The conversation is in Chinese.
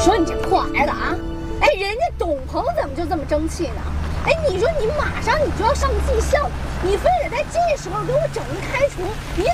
说你这破孩子啊！哎，人家董鹏怎么就这么争气呢？哎，你说你马上你就要上技校，你非得在这时候给我整一开除，你